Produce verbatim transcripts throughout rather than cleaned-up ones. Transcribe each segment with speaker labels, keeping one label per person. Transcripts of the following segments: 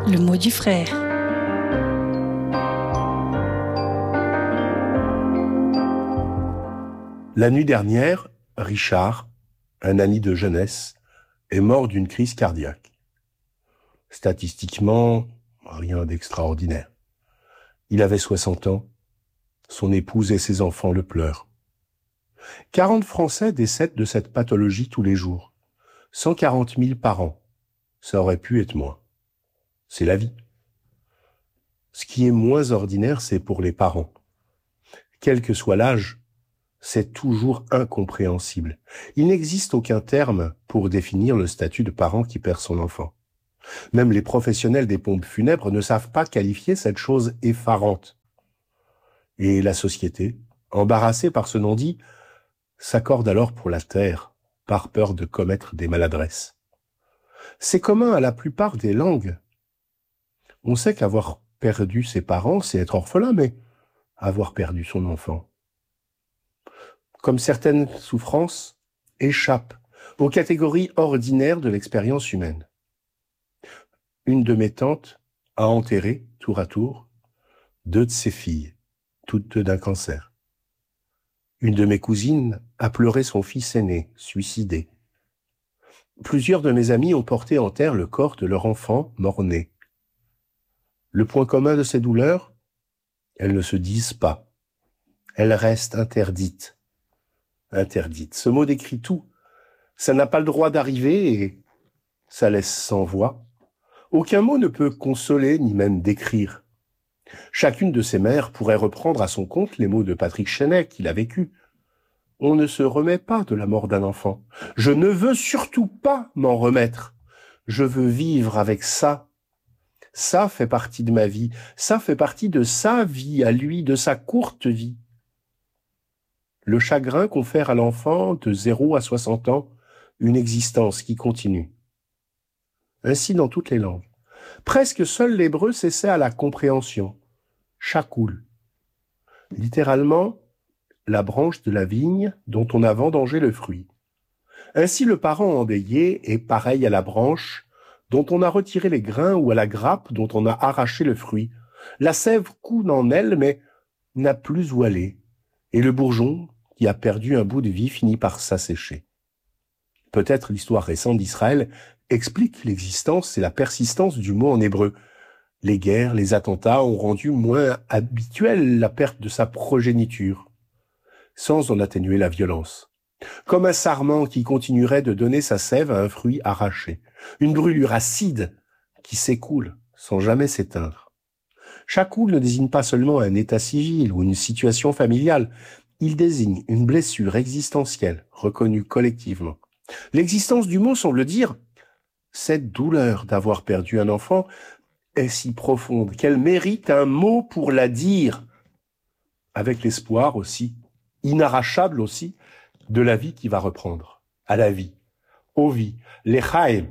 Speaker 1: Le mot du frère.
Speaker 2: La nuit dernière, Richard, un ami de jeunesse, est mort d'une crise cardiaque. Statistiquement, rien d'extraordinaire. Il avait soixante ans, son épouse et ses enfants le pleurent. quarante Français décèdent de cette pathologie tous les jours. cent quarante mille par an. Ça aurait pu être moins. C'est la vie. Ce qui est moins ordinaire, c'est pour les parents. Quel que soit l'âge, c'est toujours incompréhensible. Il n'existe aucun terme pour définir le statut de parent qui perd son enfant. Même les professionnels des pompes funèbres ne savent pas qualifier cette chose effarante. Et la société, embarrassée par ce non-dit, s'accorde alors pour la taire, par peur de commettre des maladresses. C'est commun à la plupart des langues. On sait qu'avoir perdu ses parents, c'est être orphelin, mais avoir perdu son enfant, comme certaines souffrances, échappent aux catégories ordinaires de l'expérience humaine. Une de mes tantes a enterré, tour à tour, deux de ses filles, toutes deux d'un cancer. Une de mes cousines a pleuré son fils aîné, suicidé. Plusieurs de mes amis ont porté en terre le corps de leur enfant mort-né. Le point commun de ces douleurs, elles ne se disent pas. Elles restent interdites. Interdites. Ce mot décrit tout. Ça n'a pas le droit d'arriver et ça laisse sans voix. Aucun mot ne peut consoler ni même décrire. Chacune de ces mères pourrait reprendre à son compte les mots de Patrick Chenet qu'il a vécu. On ne se remet pas de la mort d'un enfant. Je ne veux surtout pas m'en remettre. Je veux vivre avec ça. Ça fait partie de ma vie. Ça fait partie de sa vie à lui, de sa courte vie. Le chagrin confère à l'enfant de zéro à soixante ans une existence qui continue. Ainsi dans toutes les langues. Presque seul l'hébreu s'essaie à la compréhension. Chakoul. Littéralement, la branche de la vigne dont on a vendangé le fruit. Ainsi le parent endeuillé est pareil à la branche dont on a retiré les grains ou à la grappe dont on a arraché le fruit. La sève coule en elle, mais n'a plus où aller. Et le bourgeon, qui a perdu un bout de vie, finit par s'assécher. Peut-être l'histoire récente d'Israël explique l'existence et la persistance du mot en hébreu. Les guerres, les attentats ont rendu moins habituelle la perte de sa progéniture, sans en atténuer la violence. Comme un sarment qui continuerait de donner sa sève à un fruit arraché. Une brûlure acide qui s'écoule sans jamais s'éteindre. Chakoul ne désigne pas seulement un état civil ou une situation familiale. Il désigne une blessure existentielle reconnue collectivement. L'existence du mot semble dire « cette douleur d'avoir perdu un enfant est si profonde qu'elle mérite un mot pour la dire », avec l'espoir aussi, inarrachable aussi, de la vie qui va reprendre, à la vie, aux vies, les chaim.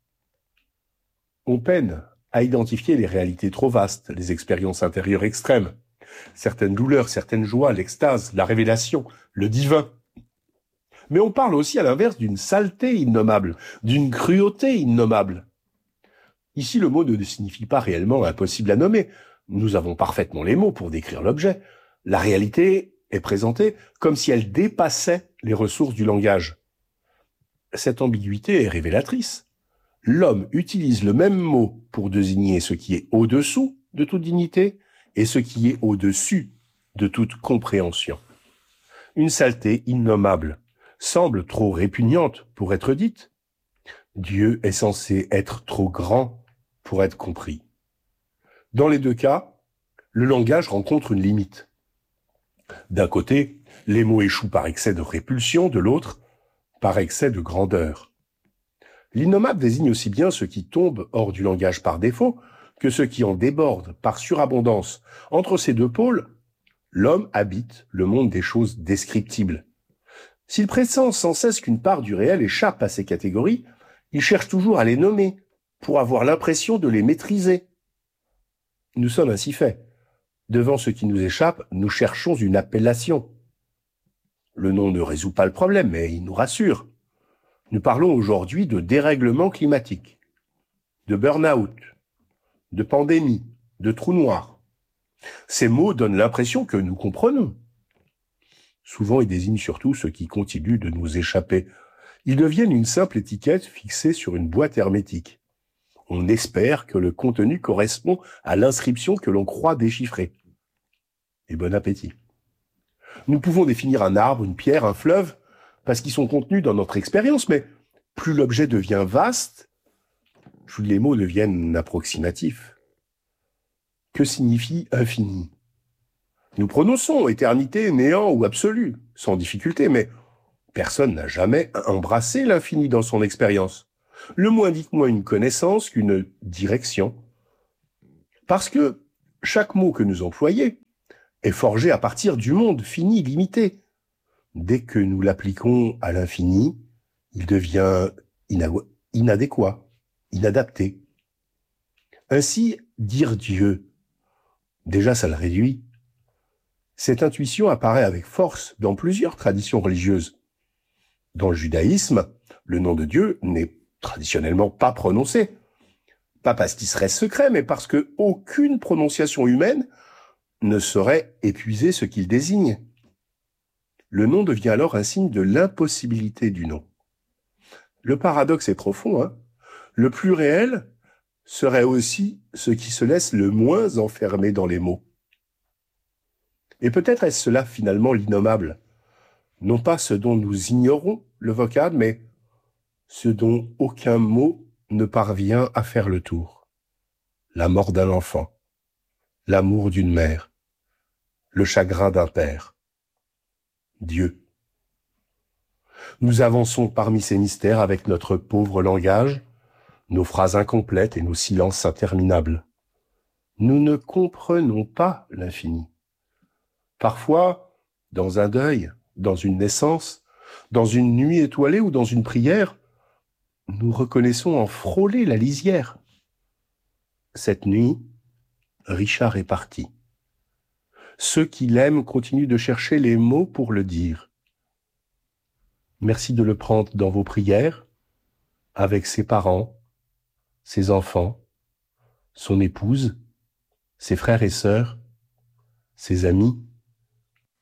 Speaker 2: On peine à identifier les réalités trop vastes, les expériences intérieures extrêmes, certaines douleurs, certaines joies, l'extase, la révélation, le divin. Mais on parle aussi à l'inverse d'une saleté innommable, d'une cruauté innommable. Ici, le mot ne signifie pas réellement impossible à nommer. Nous avons parfaitement les mots pour décrire l'objet. La réalité est présentée comme si elle dépassait les ressources du langage. Cette ambiguïté est révélatrice. L'homme utilise le même mot pour désigner ce qui est au-dessous de toute dignité et ce qui est au-dessus de toute compréhension. Une saleté innommable semble trop répugnante pour être dite. Dieu est censé être trop grand pour être compris. Dans les deux cas, le langage rencontre une limite. D'un côté, les mots échouent par excès de répulsion, de l'autre, par excès de grandeur. L'innommable désigne aussi bien ce qui tombe hors du langage par défaut que ce qui en déborde par surabondance. Entre ces deux pôles, l'homme habite le monde des choses descriptibles. S'il pressent sans cesse qu'une part du réel échappe à ces catégories, il cherche toujours à les nommer pour avoir l'impression de les maîtriser. Nous sommes ainsi faits. Devant ce qui nous échappe, nous cherchons une appellation. Le nom ne résout pas le problème, mais il nous rassure. Nous parlons aujourd'hui de dérèglement climatique, de burn-out, de pandémie, de trou noir. Ces mots donnent l'impression que nous comprenons. Souvent, ils désignent surtout ce qui continue de nous échapper. Ils deviennent une simple étiquette fixée sur une boîte hermétique. On espère que le contenu correspond à l'inscription que l'on croit déchiffrer. Et bon appétit. Nous pouvons définir un arbre, une pierre, un fleuve, parce qu'ils sont contenus dans notre expérience, mais plus l'objet devient vaste, plus les mots deviennent approximatifs. Que signifie infini? Nous prononçons éternité, néant ou absolu, sans difficulté, mais personne n'a jamais embrassé l'infini dans son expérience. Le mot indique moins une connaissance qu'une direction. Parce que chaque mot que nous employons est forgé à partir du monde fini, limité. Dès que nous l'appliquons à l'infini, il devient inadéquat, inadapté. Ainsi, dire Dieu, déjà ça le réduit. Cette intuition apparaît avec force dans plusieurs traditions religieuses. Dans le judaïsme, le nom de Dieu n'est traditionnellement pas prononcé. Pas parce qu'il serait secret, mais parce que aucune prononciation humaine ne saurait épuiser ce qu'il désigne. Le nom devient alors un signe de l'impossibilité du nom. Le paradoxe est profond, hein. Le plus réel serait aussi ce qui se laisse le moins enfermer dans les mots. Et peut-être est-ce cela finalement l'innommable, non pas ce dont nous ignorons le vocable, mais ce dont aucun mot ne parvient à faire le tour. La mort d'un enfant, l'amour d'une mère, le chagrin d'un père. Dieu. Nous avançons parmi ces mystères avec notre pauvre langage, nos phrases incomplètes et nos silences interminables. Nous ne comprenons pas l'infini. Parfois, dans un deuil, dans une naissance, dans une nuit étoilée ou dans une prière, nous reconnaissons en frôler la lisière. Cette nuit, Richard est parti. Ceux qui l'aiment continuent de chercher les mots pour le dire. Merci de le prendre dans vos prières, avec ses parents, ses enfants, son épouse, ses frères et sœurs, ses amis.